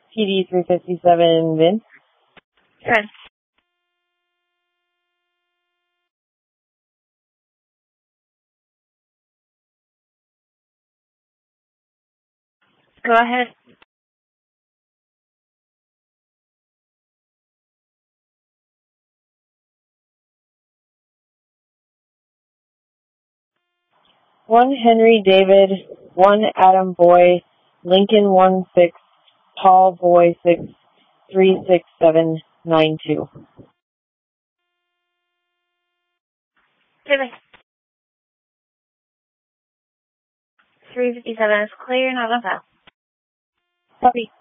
PD 357, Vince. Good. Go ahead. One Henry David, one Adam Boy, Lincoln 16, Paul Boy 6, 36792. Good. 357 is clear, not on file. Copy.